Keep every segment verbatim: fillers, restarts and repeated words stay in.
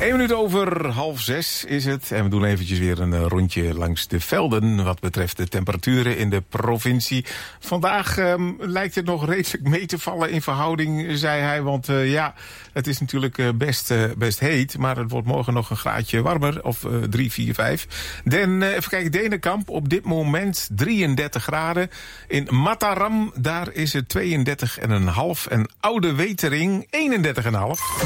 Eén minuut over half zes is het. En we doen eventjes weer een rondje langs de velden wat betreft de temperaturen in de provincie. Vandaag um, lijkt het nog redelijk mee te vallen in verhouding, zei hij. Want uh, ja, het is natuurlijk uh, best, uh, best heet. Maar het wordt morgen nog een graadje warmer. Of uh, drie, vier, vijf. Dan uh, even kijken, Denenkamp. Op dit moment drieëndertig graden. In Mataram, daar is het tweeëndertig komma vijf. En Oude Wetering eenendertig komma vijf.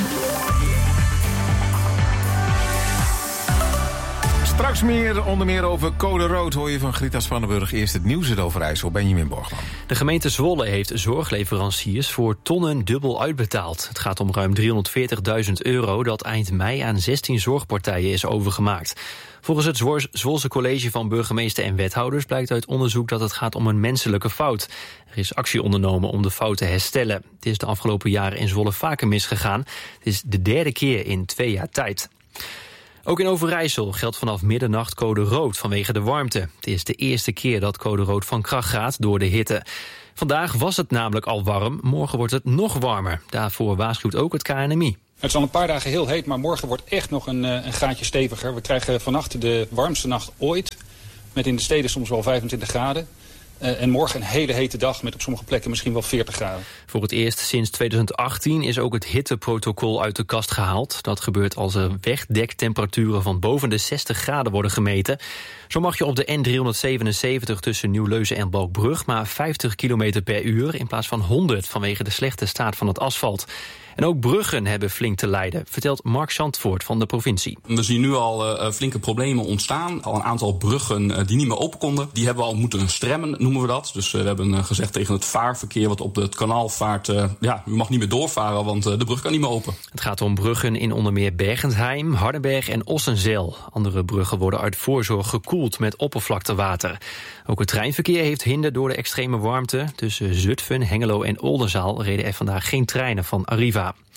Straks meer, onder meer over code rood, hoor je van Grita Spannenburg. Eerst het nieuws uit Overijssel, Benjamin Borgman. De gemeente Zwolle heeft zorgleveranciers voor tonnen dubbel uitbetaald. Het gaat om ruim driehonderdveertigduizend euro dat eind mei aan zestien zorgpartijen is overgemaakt. Volgens het Zwolse College van Burgemeester en Wethouders blijkt uit onderzoek dat het gaat om een menselijke fout. Er is actie ondernomen om de fout te herstellen. Het is de afgelopen jaren in Zwolle vaker misgegaan. Het is de derde keer in twee jaar tijd. Ook in Overijssel geldt vanaf middernacht code rood vanwege de warmte. Het is de eerste keer dat code rood van kracht gaat door de hitte. Vandaag was het namelijk al warm, morgen wordt het nog warmer. Daarvoor waarschuwt ook het K N M I. Het is al een paar dagen heel heet, maar morgen wordt echt nog een, een graadje steviger. We krijgen vannacht de warmste nacht ooit, met in de steden soms wel vijfentwintig graden. Uh, en morgen een hele hete dag met op sommige plekken misschien wel veertig graden. Voor het eerst sinds tweeduizend achttien is ook het hitteprotocol uit de kast gehaald. Dat gebeurt als er wegdektemperaturen van boven de zestig graden worden gemeten. Zo mag je op de N driehonderdzevenenzeventig tussen Nieuw-Leuzen en Balkbrug maar vijftig kilometer per uur in plaats van honderd vanwege de slechte staat van het asfalt. En ook bruggen hebben flink te lijden, vertelt Mark Zandvoort van de provincie. We zien nu al uh, flinke problemen ontstaan. Al een aantal bruggen uh, die niet meer open konden. Die hebben we al moeten stremmen, noemen we dat. Dus uh, we hebben uh, gezegd tegen het vaarverkeer wat op het kanaal vaart, Uh, ja, u mag niet meer doorvaren, want uh, de brug kan niet meer open. Het gaat om bruggen in onder meer Bergenheim, Hardenberg en Ossenzeel. Andere bruggen worden uit voorzorg gekoeld met oppervlaktewater. Ook het treinverkeer heeft hinder door de extreme warmte. Tussen Zutphen, Hengelo en Oldenzaal reden er vandaag geen treinen van Arriva.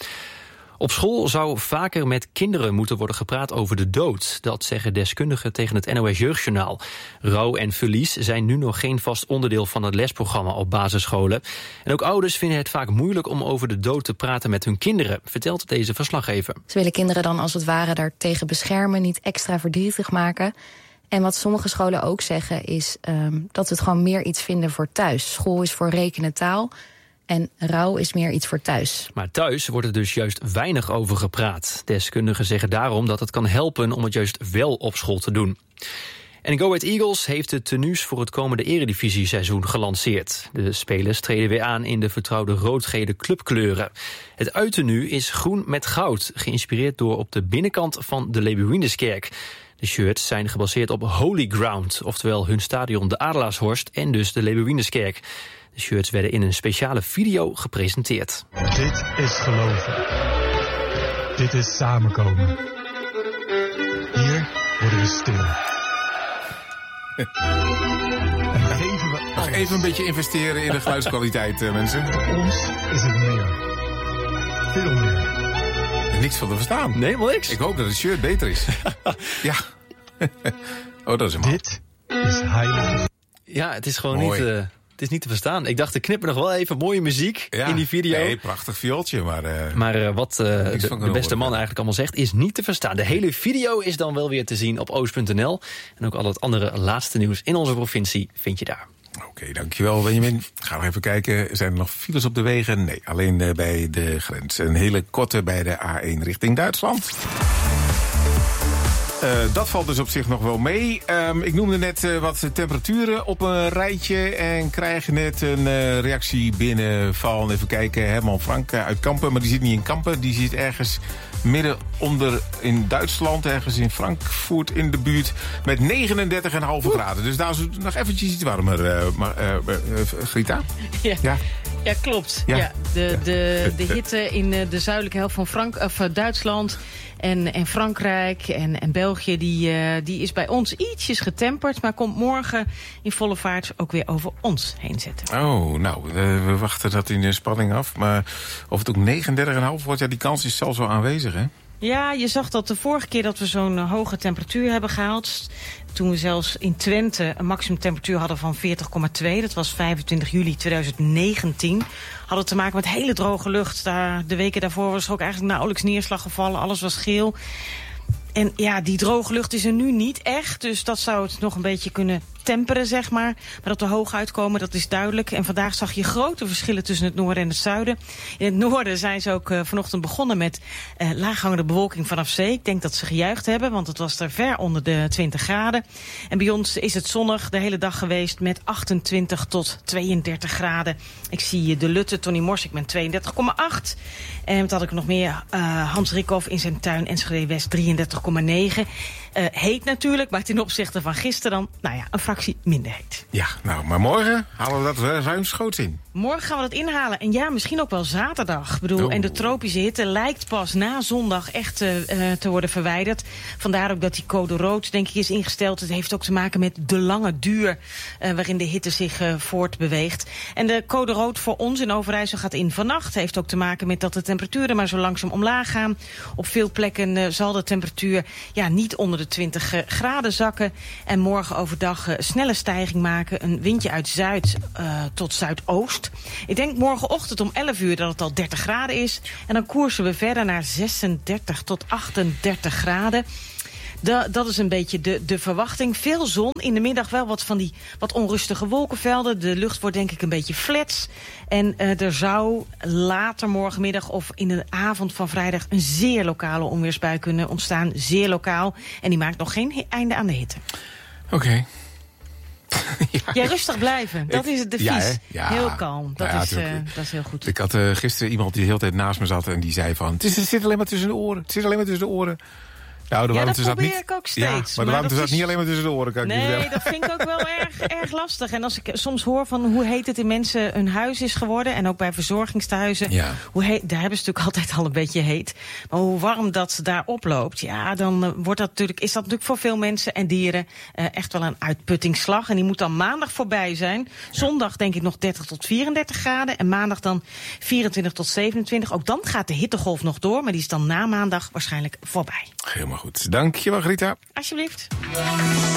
Op school zou vaker met kinderen moeten worden gepraat over de dood. Dat zeggen deskundigen tegen het N O S Jeugdjournaal. Rouw en verlies zijn nu nog geen vast onderdeel van het lesprogramma op basisscholen. En ook ouders vinden het vaak moeilijk om over de dood te praten met hun kinderen, vertelt deze verslaggever. Ze willen kinderen dan als het ware daartegen beschermen, niet extra verdrietig maken. En wat sommige scholen ook zeggen is um, dat we het gewoon meer iets vinden voor thuis. School is voor rekenen taal. En rouw is meer iets voor thuis. Maar thuis wordt er dus juist weinig over gepraat. Deskundigen zeggen daarom dat het kan helpen om het juist wel op school te doen. En Go Ahead Eagles heeft de tenues voor het komende eredivisie-seizoen gelanceerd. De spelers treden weer aan in de vertrouwde rood-gele clubkleuren. Het uittenue is groen met goud, geïnspireerd door op de binnenkant van de Lebuinuskerk. De shirts zijn gebaseerd op Holy Ground, oftewel hun stadion de Adelaarshorst en dus de Lebuinuskerk. De shirts werden in een speciale video gepresenteerd. Dit is geloven. Dit is samenkomen. Hier worden we stil. En geven we Nog even een beetje investeren in de geluidskwaliteit, uh, mensen. Voor ons is het meer. Veel meer. Niks van te verstaan. Nee, helemaal niks. Ik hoop dat het shirt beter is. Ja. Oh, dat is hem. Dit is heilig. Ja, het is gewoon Mooi. niet... Uh... Het is niet te verstaan. Ik dacht, er knippen nog wel even mooie muziek Ja, in die video. Nee, prachtig viooltje, maar... Uh, maar uh, wat uh, de, de beste horen, man eigenlijk allemaal zegt, is niet te verstaan. De hele video is dan wel weer te zien op oost punt n l. En ook al het andere laatste nieuws in onze provincie vind je daar. Oké, okay, dankjewel Benjamin. Gaan we even kijken. Zijn er nog files op de wegen? Nee, alleen uh, bij de grens. Een hele korte bij de A één richting Duitsland. Uh, dat valt dus op zich nog wel mee. Um, ik noemde net uh, wat temperaturen op een rijtje en krijg net een uh, reactie binnen van, even kijken, Herman Frank uh, uit Kampen. Maar die zit niet in Kampen, die zit ergens midden onder in Duitsland, ergens in Frankfurt in de buurt, met negenendertig komma vijf graden. Dus daar is het nog eventjes iets warmer, uh, maar, uh, uh, Grita? Ja. Ja. Ja, klopt. Ja. Ja, de, de, de hitte in de zuidelijke helft van Frank, of Duitsland en, en Frankrijk en, en België, die, uh, die is bij ons ietsjes getemperd, maar komt morgen in volle vaart ook weer over ons heen zetten. Oh, nou, uh, we wachten dat in de spanning af. Maar of het ook negenendertig komma vijf wordt, ja, die kans is zelfs wel aanwezig, hè? Ja, je zag dat de vorige keer dat we zo'n uh, hoge temperatuur hebben gehaald, toen we zelfs in Twente een maximumtemperatuur hadden van veertig komma twee... dat was vijfentwintig juli tweeduizend negentien... hadden te maken met hele droge lucht. Daar, de weken daarvoor was er ook eigenlijk nauwelijks neerslag gevallen. Alles was geel. En ja, die droge lucht is er nu niet echt. Dus dat zou het nog een beetje kunnen temperen, zeg maar. Maar dat we hoog uitkomen, dat is duidelijk. En vandaag zag je grote verschillen tussen het noorden en het zuiden. In het noorden zijn ze ook uh, vanochtend begonnen met uh, laaghangende bewolking vanaf zee. Ik denk dat ze gejuicht hebben, want het was er ver onder de twintig graden. En bij ons is het zonnig de hele dag geweest met achtentwintig tot tweeëndertig graden. Ik zie de Lutte, Tony Mors, ik ben tweeëndertig komma acht. En wat had ik nog meer? Uh, Hans Rikhoff in zijn tuin Enschede West drieëndertig komma negen. Uh, heet natuurlijk, maar ten opzichte van gisteren dan, nou ja, een fractie minder heet. Ja, nou, maar morgen halen we dat ruimschoots in. Morgen gaan we dat inhalen. En ja, misschien ook wel zaterdag. Ik bedoel, oh. En de tropische hitte lijkt pas na zondag echt uh, uh, te worden verwijderd. Vandaar ook dat die code rood, denk ik, is ingesteld. Het heeft ook te maken met de lange duur uh, waarin de hitte zich uh, voortbeweegt. En de code rood voor ons in Overijssel gaat in vannacht. Heeft ook te maken met dat de temperaturen maar zo langzaam omlaag gaan. Op veel plekken uh, zal de temperatuur ja, niet onder de twintig uh, graden zakken. En morgen overdag uh, snelle stijging maken. Een windje uit zuid uh, tot zuidoost. Ik denk morgenochtend om elf uur dat het al dertig graden is. En dan koersen we verder naar zesendertig tot achtendertig graden. Da, dat is een beetje de, de verwachting. Veel zon, in de middag wel wat van die wat onrustige wolkenvelden. De lucht wordt denk ik een beetje flats. En uh, er zou later morgenmiddag of in de avond van vrijdag een zeer lokale onweersbui kunnen ontstaan. Zeer lokaal. En die maakt nog geen einde aan de hitte. Oké. Okay. Ja, ja, rustig blijven. Dat ik, is het devies. Ja, ja. Heel kalm. Dat, ja, is, uh, dat is heel goed. Ik had uh, gisteren iemand die de hele tijd naast me zat en die zei van, het, is, het zit alleen maar tussen de oren. Het zit alleen maar tussen de oren. Nou, de ja, warmte dat probeer zat niet, ik ook steeds. Ja, maar de maar warmte zat is... niet alleen maar tussen de oren, kan ik nee, niet vertellen. dat vind ik ook wel erg, erg lastig. En als ik soms hoor van hoe heet het in mensen hun huis is geworden, en ook bij verzorgingstehuizen, ja. hoe heet, daar hebben ze natuurlijk altijd al een beetje heet. Maar hoe warm dat daar oploopt, ja, dan uh, wordt dat natuurlijk, is dat natuurlijk voor veel mensen en dieren uh, echt wel een uitputtingsslag. En die moet dan maandag voorbij zijn. Ja. Zondag denk ik nog dertig tot vierendertig graden. En maandag dan vierentwintig tot zevenentwintig. Ook dan gaat de hittegolf nog door, maar die is dan na maandag waarschijnlijk voorbij. Helemaal goed. Dank je wel, Rita. Alsjeblieft.